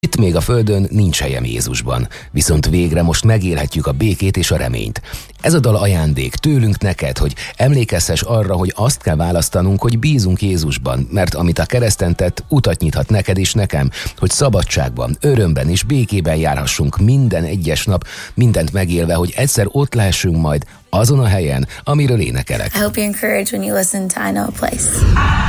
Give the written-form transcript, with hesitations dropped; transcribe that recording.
Itt még a földön nincs helyem Jézusban, viszont végre most megélhetjük a békét és a reményt. Ez a dal ajándék tőlünk neked, hogy emlékezhess arra, hogy azt kell választanunk, hogy bízunk Jézusban, mert amit a kereszten tett, utat nyithat neked és nekem, hogy szabadságban, örömben és békében járhassunk minden egyes nap, mindent megélve, hogy egyszer ott lehessünk majd azon a helyen, amiről énekelek. I hope you're encouraged when you listen to I Know a Place.